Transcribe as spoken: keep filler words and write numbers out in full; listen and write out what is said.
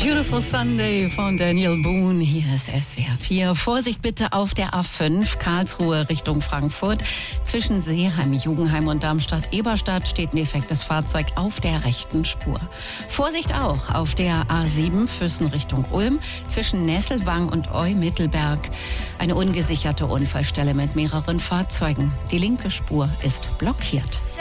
Beautiful Sunday von Daniel Boone. Hier ist S W R vier. Vorsicht bitte auf der A fünf, Karlsruhe Richtung Frankfurt. Zwischen Seeheim, Jugendheim und Darmstadt-Eberstadt steht ein defektes Fahrzeug auf der rechten Spur. Vorsicht auch auf der A sieben, Füssen Richtung Ulm. Zwischen Nesselwang und Eu-Mittelberg eine ungesicherte Unfallstelle mit mehreren Fahrzeugen. Die linke Spur ist blockiert.